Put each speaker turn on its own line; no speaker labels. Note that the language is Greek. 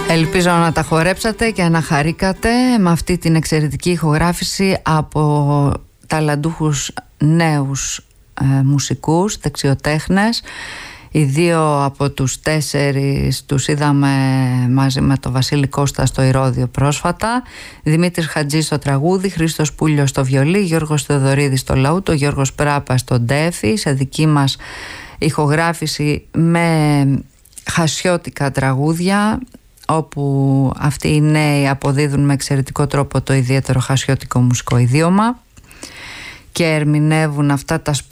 Ελπίζω να τα χορέψατε και να χαρήκατε με αυτή την εξαιρετική ηχογράφηση από ταλαντούχους νέους μουσικούς, δεξιοτέχνες. Οι δύο από τους 4 τους είδαμε μαζί με τον Βασίλη Κώστα στο Ηρώδειο πρόσφατα. Δημήτρης Χατζής στο τραγούδι, Χρήστος Πούλιος στο βιολί, Γιώργος Θεοδωρίδης στο λαούτο, Γιώργος Πράπας στο ντέφι, σε δική μας ηχογράφηση με χασιώτικα τραγούδια, όπου αυτοί οι νέοι αποδίδουν με εξαιρετικό τρόπο το ιδιαίτερο χασιώτικο μουσικό ιδίωμα και ερμηνεύουν αυτά τα